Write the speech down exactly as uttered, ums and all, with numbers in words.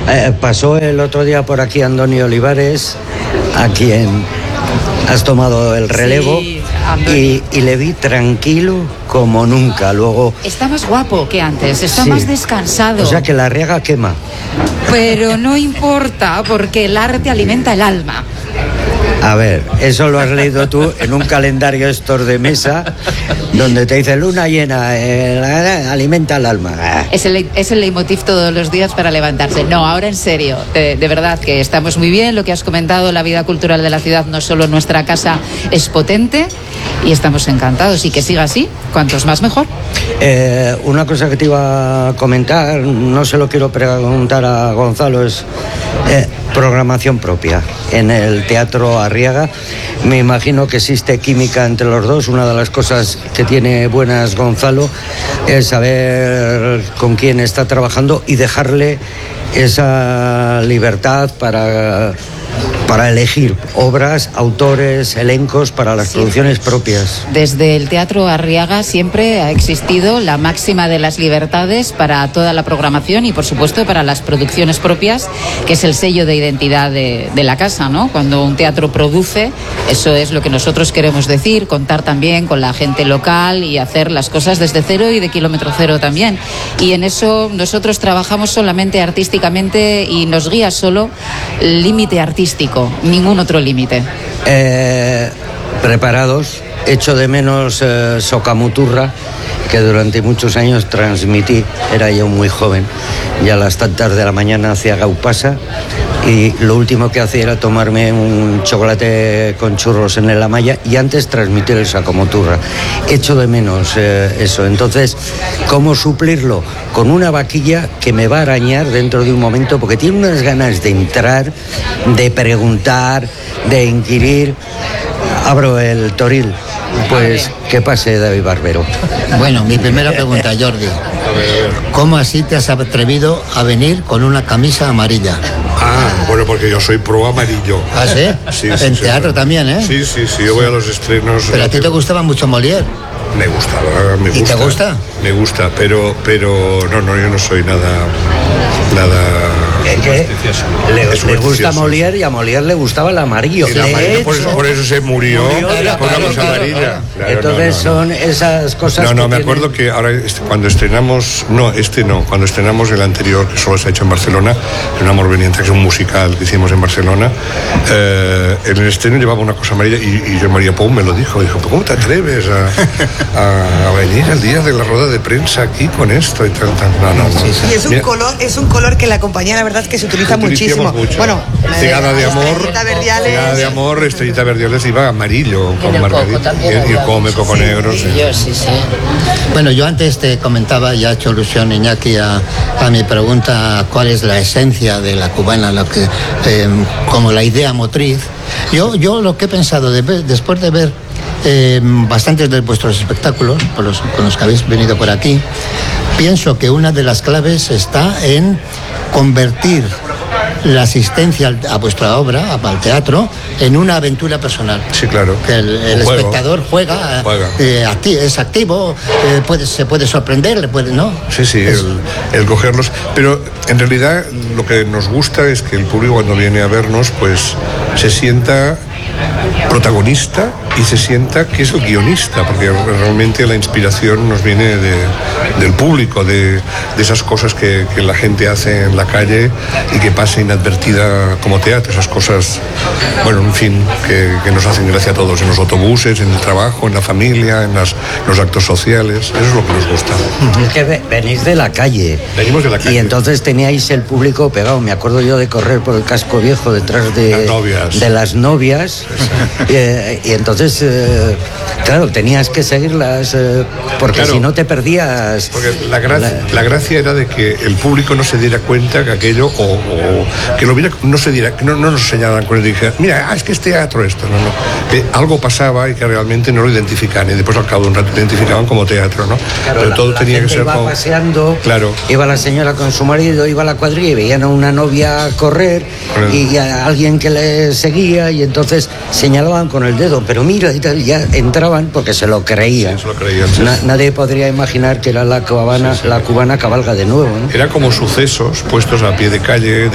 Eh, pasó el otro día por aquí Andoni Olivares, a quien has tomado el relevo, sí, y, y le vi tranquilo como nunca. Luego está más guapo que antes, está sí. más descansado. O sea que la Arriaga quema. Pero no importa, porque el arte alimenta el alma. A ver, eso lo has leído tú en un calendario estos de mesa, donde te dice luna llena, eh, alimenta el alma. Es el, es el leitmotiv todos los días para levantarse. No, ahora en serio, de, de verdad que estamos muy bien. Lo que has comentado, la vida cultural de la ciudad, no solo en nuestra casa, es potente y estamos encantados. Y que siga así, cuantos más mejor. Eh, una cosa que te iba a comentar, no se lo quiero preguntar a Gonzalo, es eh, programación propia en el Teatro Arriaga. Me imagino que existe química entre los dos. Una de las cosas que tiene buenas Gonzalo es saber con quién está trabajando y dejarle esa libertad para... para elegir obras, autores, elencos para las sí. producciones propias. Desde el Teatro Arriaga siempre ha existido la máxima de las libertades para toda la programación y, por supuesto, para las producciones propias, que es el sello de identidad de, de la casa, ¿no? Cuando un teatro produce, eso es lo que nosotros queremos decir, contar también con la gente local y hacer las cosas desde cero y de kilómetro cero también. Y en eso nosotros trabajamos solamente artísticamente y nos guía solo el límite artístico. Ningún otro límite. Eh, preparados, echo de menos eh, Socamuturra, que durante muchos años transmití, era yo muy joven, y a las tantas de la mañana hacía gaupasa, y lo último que hacía era tomarme un chocolate con churros en el Amaya y antes transmitir el Socamuturra. Echo de menos eh, eso. Entonces, ¿cómo suplirlo? Con una vaquilla que me va a arañar dentro de un momento, porque tiene unas ganas de entrar, de preguntar, de inquirir. Abro el toril. Pues que pase David Barbero. Bueno, mi primera pregunta, Jordi. ¿Cómo así te has atrevido a venir con una camisa amarilla? Ah, bueno, porque yo soy pro amarillo. ¿Ah, sí? Sí, en sí, teatro sí. también, ¿eh? Sí, sí, sí, yo voy a los estrenos. Pero a ti te gustaba mucho Molière. Me gustaba, me gusta. ¿Y te gusta? Me gusta, pero, pero no, no, yo no soy nada, nada. Es que le, le gusta Molière y a Molière le gustaba el amarillo. El amarillo por, eso, por eso se murió, murió con la cosa amarilla. Claro, entonces no, no, no. son esas cosas. No, no, que me tienen... acuerdo que ahora este, cuando estrenamos, no, este no, cuando estrenamos el anterior, que solo se ha hecho en Barcelona, Un amor veniente, que es un musical que hicimos en Barcelona, eh, en el estreno llevaba una cosa amarilla y, y María Pou me lo dijo, dijo, ¿cómo te atreves a, a, a venir al día de la rueda de prensa aquí con esto y tal, tal? No, no, no. Sí, sí. Y es un Mira, color, es un color que la compañía, la verdad, que se utiliza muchísimo. Mucho. Bueno, Cegada de amor, Cegada de amor, Estrellita Verdiales iba amarillo con margarita y, y come coco sí, negro. Sí. Yo, sí, sí. Bueno, yo antes te comentaba, ya ha hecho alusión Iñaki a, a mi pregunta, ¿cuál es la esencia de la cubana? Lo que, eh, como la idea motriz. Yo, yo lo que he pensado de ver, después de ver eh, bastantes de vuestros espectáculos, por los, con los que habéis venido por aquí, pienso que una de las claves está en convertir la asistencia a vuestra obra, al teatro, en una aventura personal. Sí, claro. Que el, el espectador juega, juega. Eh, acti- es activo, eh, puede, se puede sorprender, le puede, ¿no? Sí, sí, es... el, el cogerlos. Pero en realidad lo que nos gusta es que el público cuando viene a vernos, pues se sienta protagonista y se sienta que es el guionista, porque realmente la inspiración nos viene de, del público, de, de esas cosas que, que la gente hace en la calle y que pasa inadvertida como teatro, esas cosas, bueno, en fin, que, que nos hacen gracia a todos, en los autobuses, en el trabajo, en la familia, en las, los actos sociales, eso es lo que nos gusta. Es que venís de la calle. Venimos de la calle. Y entonces teníais el público pegado. Me acuerdo yo de correr por el casco viejo detrás de las novias, de las novias eh, y entonces, eh, claro, tenías que seguirlas eh, porque claro, si no te perdías. Porque la gracia, la... la gracia era de que el público no se diera cuenta que aquello, o, o que lo viera, no se diera, que no, no nos señalaran con el y dijeran, mira, ah, es que es teatro esto, no, no. Que algo pasaba y que realmente no lo identificaban y después al cabo de un rato lo identificaban como teatro, ¿no? Claro, pero la, todo la tenía gente que ser iba como... paseando, claro. Iba la señora con su marido, iba a la cuadrilla y veían a una novia correr claro. y a alguien que le seguía y entonces señalaban con el dedo, pero mira y tal, ya entraban porque se lo creían. Sí, se lo creían sí. Na, nadie podría imaginar que era la cubana, sí, sí. la cubana cabalga de nuevo, ¿no? Era como sucesos puestos a pie de calle.